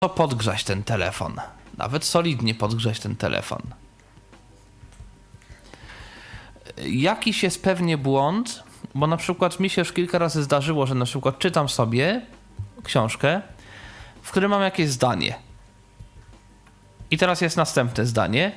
podgrzać ten telefon. Nawet solidnie podgrzać ten telefon. Jakiś jest pewnie błąd, bo na przykład mi się już kilka razy zdarzyło, że na przykład czytam sobie książkę, w której mam jakieś zdanie. I teraz jest następne zdanie.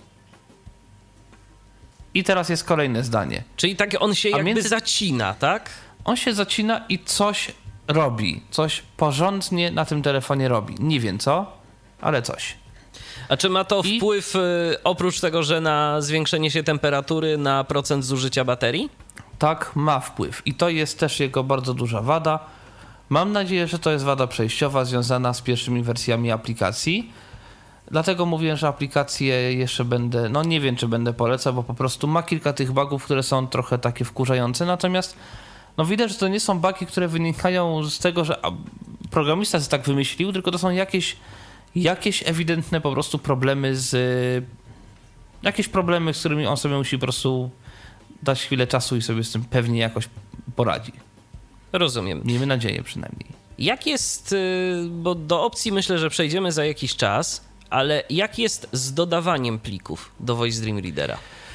I teraz jest kolejne zdanie. Czyli tak on się jakby zacina, tak? On się zacina i coś robi. Coś porządnie na tym telefonie robi. Nie wiem co, ale coś. A czy ma to wpływ, oprócz tego, że na zwiększenie się temperatury, na procent zużycia baterii? Tak, ma wpływ. I to jest też jego bardzo duża wada. Mam nadzieję, że to jest wada przejściowa związana z pierwszymi wersjami aplikacji. Dlatego mówię, że aplikację jeszcze będę, no nie wiem, czy będę polecał, bo po prostu ma kilka tych bugów, które są trochę takie wkurzające. Natomiast no widać, że to nie są bugi, które wynikają z tego, że programista się tak wymyślił, tylko to są jakieś ewidentne po prostu problemy jakieś problemy, z którymi on sobie musi po prostu dać chwilę czasu i sobie z tym pewnie jakoś poradzi. Rozumiem. Miejmy nadzieję przynajmniej. Jak jest, bo do opcji myślę, że przejdziemy za jakiś czas, ale jak jest z dodawaniem plików do Voice Dream Readera?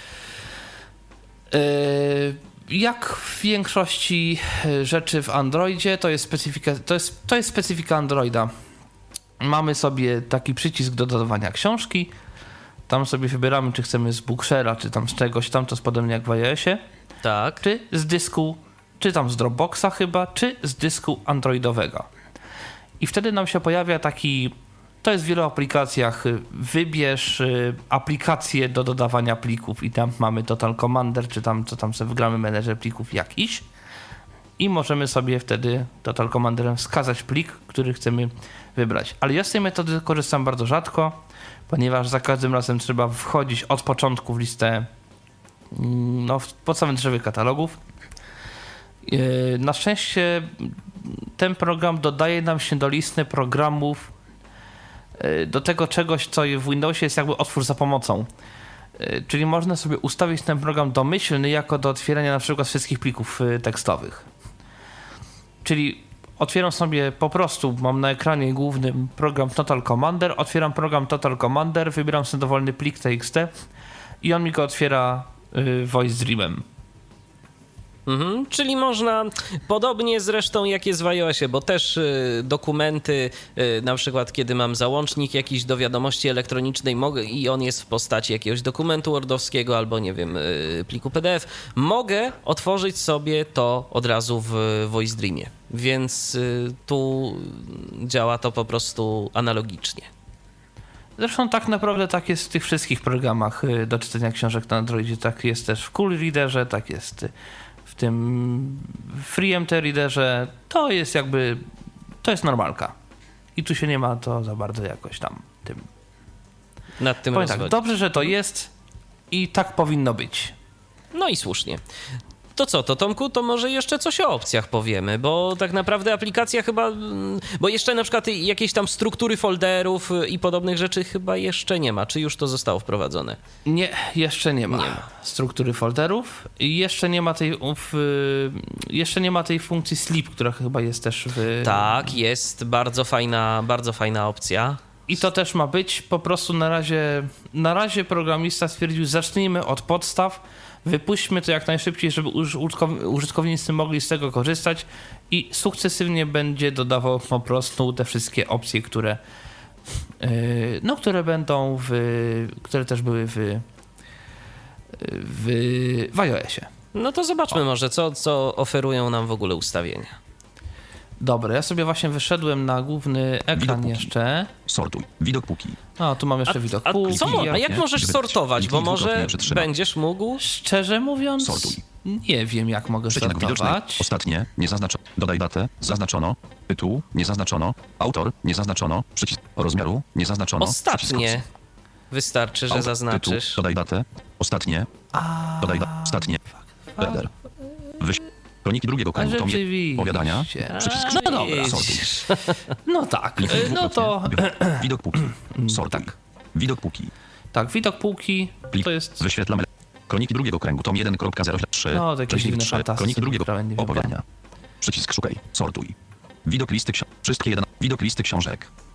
Jak w większości rzeczy w Androidzie, to jest specyfika Androida. Mamy sobie taki przycisk do dodawania książki. Tam sobie wybieramy, czy chcemy z Bookshare'a, czy tam z czegoś tam, to jest podobnie jak w iOSie. Tak. Czy z dysku, czy tam z Dropboxa chyba, czy z dysku androidowego. I wtedy nam się pojawia taki, to jest w wielu aplikacjach, wybierz aplikację do dodawania plików i tam mamy Total Commander, czy tam, co tam sobie wygramy, menedżer plików jakiś. I możemy sobie wtedy Total Commanderem wskazać plik, który chcemy wybrać. Ale ja z tej metody korzystam bardzo rzadko, ponieważ za każdym razem trzeba wchodzić od początku w listę pod samym drzewie katalogów. Na szczęście ten program dodaje nam się do listy programów do tego czegoś, co w Windowsie jest jakby otwórz za pomocą. Czyli można sobie ustawić ten program domyślny jako do otwierania na przykład wszystkich plików tekstowych. Czyli otwieram sobie po prostu, mam na ekranie głównym program Total Commander, otwieram program Total Commander, wybieram sobie dowolny plik TXT i on mi go otwiera Voice Dreamem. Czyli można, podobnie zresztą jak jest w iOSie, bo też dokumenty, na przykład kiedy mam załącznik jakiś do wiadomości elektronicznej i on jest w postaci jakiegoś dokumentu wordowskiego albo nie wiem, pliku PDF, mogę otworzyć sobie to od razu w Voice Dreamie, więc tu działa to po prostu analogicznie. Zresztą tak naprawdę tak jest w tych wszystkich programach do czytania książek na Androidzie, tak jest też w Cool Readerze, tak jest w tym FreeMT Readerze, to jest jakby, to jest normalka. I tu się nie ma to za bardzo jakoś tam tym. Nad tym powiem tak, dobrze, że to jest i tak powinno być. No i słusznie. To co, to Tomku, to może jeszcze coś o opcjach powiemy, bo tak naprawdę aplikacja chyba, bo jeszcze na przykład jakieś tam struktury folderów i podobnych rzeczy chyba jeszcze nie ma. Czy już to zostało wprowadzone? Nie, jeszcze nie ma, struktury folderów i jeszcze nie ma tej funkcji sleep, która chyba jest też w... Tak, jest bardzo fajna opcja. I to też ma być, po prostu na razie programista stwierdził, zacznijmy od podstaw, wypuśćmy to jak najszybciej, żeby użytkownicy mogli z tego korzystać i sukcesywnie będzie dodawał po prostu te wszystkie opcje, które będą które też były w iOSie. No to zobaczmy może, co oferują nam w ogóle ustawienia. Dobra, ja sobie właśnie wyszedłem na główny ekran jeszcze. Sortuj. Widok póki. Tu mam jeszcze widok póki. A jak możesz sortować? Bo może będziesz mógł... Szczerze mówiąc, sortuj. Nie wiem, jak mogę sortować. Widoczny. Ostatnie, nie zaznaczono. Dodaj datę, zaznaczono. Tytuł, nie zaznaczono. Autor, nie zaznaczono. Przycisk rozmiaru, nie zaznaczono. Ostatnie. Wystarczy, że zaznaczysz. Tytuł, dodaj datę. Ostatnie. Dodaj ostatnie. Header. Kroniki drugiego kręgu. Powiadania. Przycisk. No dobra. Sortuj. No tak. No to... Widok półki. Sortuj. Tak. Widok półki. Tak, widok półki to jest... Wyświetlamy. Kroniki drugiego kręgu. Tom 1.03. No, takie dziwne fantastyczne. Kroniki drugiego opowiadania. Przycisk szukaj. Sortuj. Widok listy książek. Wszystkie Widok listy książek.